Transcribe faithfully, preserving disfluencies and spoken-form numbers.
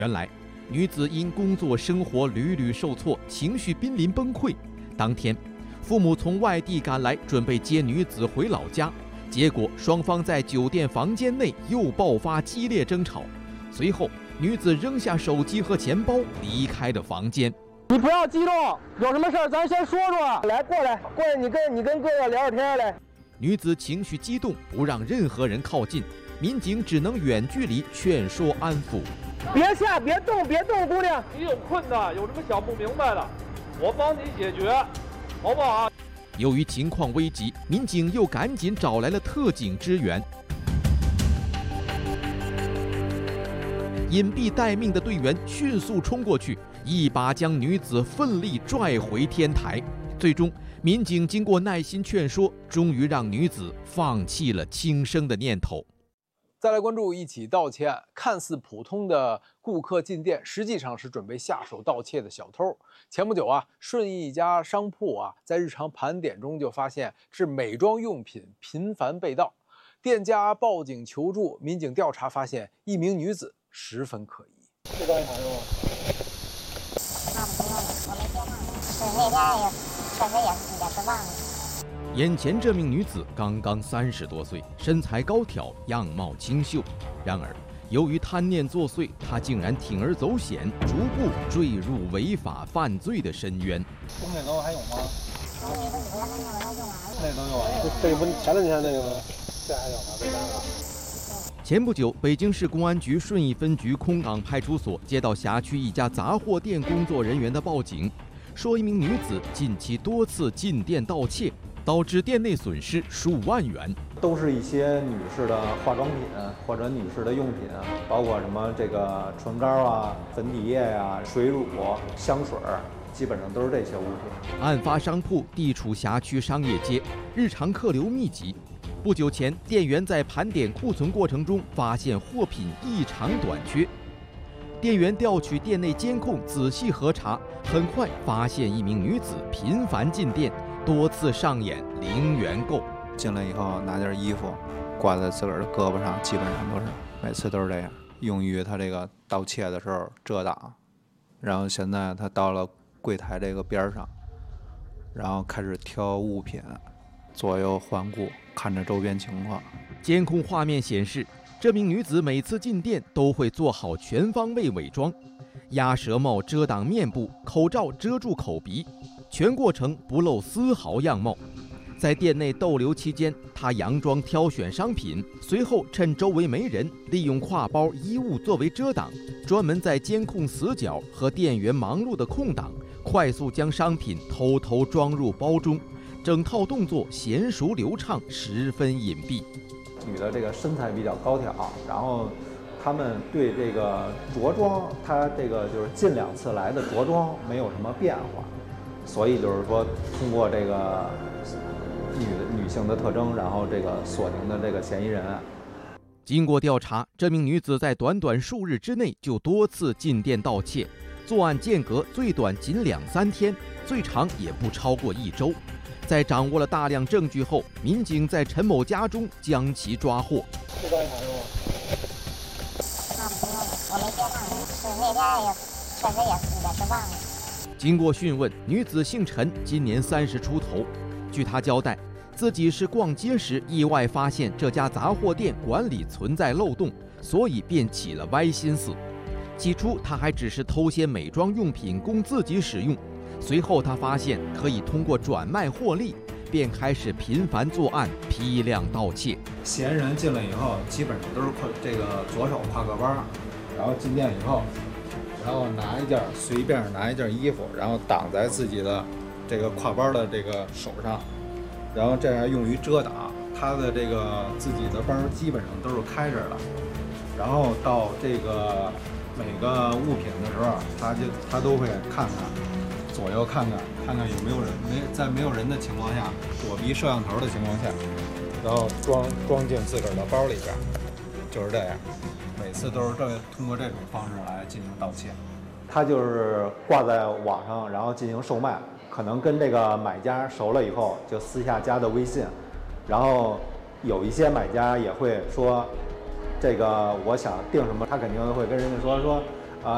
原来，女子因工作生活屡屡受挫，情绪濒临崩溃。当天，父母从外地赶来，准备接女子回老家，结果双方在酒店房间内又爆发激烈争吵。随后，女子扔下手机和钱包，离开了房间。 你不要激动，有什么事儿咱先说说。来，过来，过来，你跟你跟哥哥聊聊天来。 女子情绪激动，不让任何人靠近，民警只能远距离劝说安抚。 别下，别动，别动，姑娘。 你有困难，有什么想不明白的，我帮你解决，好不好？ 由于情况危急，民警又赶紧找来了特警支援。隐蔽待命的队员迅速冲过去，一把将女子奋力拽回天台。最终，民警经过耐心劝说，终于让女子放弃了轻生的念头。 再来关注一起盗窃案，看似普通的顾客进店，实际上是准备下手盗窃的小偷。前不久啊，顺义一家商铺啊，在日常盘点中就发现是美妆用品频繁被盗，店家报警求助，民警调查发现一名女子十分可疑。 这刚一查是吗？ 差不多了，我没接上，是那天也确实也也是忘了。 眼前这名女子刚刚三十多岁，身材高挑，样貌清秀。然而，由于贪念作祟，她竟然铤而走险，逐步坠入违法犯罪的深渊。 东北楼还有吗？ 我那个五月份那我要用完了。 那都用完了。这不前两天那个吗？这还有吗？这个。 前不久，北京市公安局顺义分局空港派出所接到辖区一家杂货店工作人员的报警，说一名女子近期多次进店盗窃，导致店内损失数万元。 都是一些女士的化妆品或者女士的用品，包括什么这个唇膏啊、粉底液呀、水乳、香水，基本上都是这些物品。 案发商铺地处辖区商业街，日常客流密集。不久前，店员在盘点库存过程中发现货品异常短缺。店员调取店内监控仔细核查，很快发现一名女子频繁进店，多次上演零元购。 进来以后拿件衣服挂在自个儿的胳膊上，基本上都是每次都是这样，用于他这个盗窃的时候遮挡。然后现在他到了柜台这个边上，然后开始挑物品，左右环顾，看着周边情况。 监控画面显示，这名女子每次进店都会做好全方位伪装，鸭舌帽遮挡面部，口罩遮住口鼻，全过程不露丝毫样貌。在店内逗留期间，她佯装挑选商品，随后趁周围没人，利用挎包、衣物作为遮挡，专门在监控死角和店员忙碌的空档，快速将商品偷偷装入包中。整套动作娴熟流畅，十分隐蔽。 女的这个身材比较高挑，然后他们对这个着装，她这个就是近两次来的着装没有什么变化，所以就是说通过这个女女性的特征，然后这个锁定的这个嫌疑人。 经过调查，这名女子在短短数日之内就多次进店盗窃，作案间隔最短仅两三天，最长也不超过一周。在掌握了大量证据后，民警在陈某家中将其抓获。 这刚一查是吗？ 差不多了，我没接上，是那天也确实也是也是忘了。 经过讯问，女子姓陈，今年三十出头。据她交代，自己是逛街时意外发现这家杂货店管理存在漏洞，所以便起了歪心思。起初，她还只是偷些美妆用品供自己使用。随后，他发现可以通过转卖获利，便开始频繁作案，批量盗窃。 嫌疑人进来以后，基本上都是挎这个左手挎个包，然后进店以后，然后拿一件随便拿一件衣服，然后挡在自己的这个挎包的这个手上，然后这样用于遮挡。他的这个自己的包基本上都是开着的，然后到这个每个物品的时候，他就他都会看看。左右看看，看看有没有人，没在没有人的情况下，躲避摄像头的情况下，然后装装进自个儿的包里边，就是这样。每次都是这通过这种方式来进行盗窃。他就是挂在网上，然后进行售卖，可能跟这个买家熟了以后，就私下加的微信，然后有一些买家也会说，这个我想订什么，他肯定会跟人家说说。